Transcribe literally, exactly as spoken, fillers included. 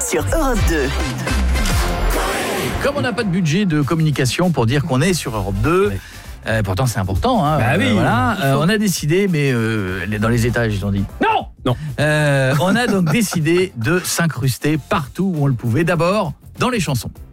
sur Europe deux. Comme on n'a pas de budget de communication pour dire qu'on est sur Europe deux, ouais. euh, pourtant c'est important, hein, bah oui, euh, voilà, euh, on a décidé, mais euh, dans les étages ils ont dit non, non. Euh, on a donc décidé de s'incruster partout où on le pouvait. D'abord dans les chansons.